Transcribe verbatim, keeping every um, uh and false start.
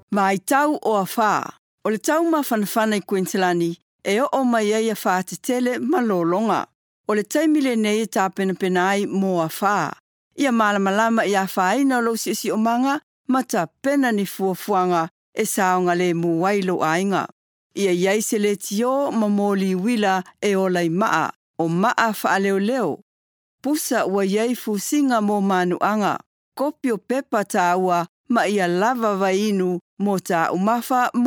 Mai tau o a wha. O le tau mawhanawhana i Quintilani, e o o mai ai a wha te tele malolonga. O le taimile nei e tā pena pena ai mō a wha. Ia malamalama i a wha ina lo si si o manga, ma ta pena ni fuafuanga e saonga le mu wailo ainga. Ia iai se le tio ma mōli wila e o lai maa, o maa wha leo leo. Pusa ua iai fusinga mō manuanga, kopio pepa tā ua ma ia lava vainu mō tā umafa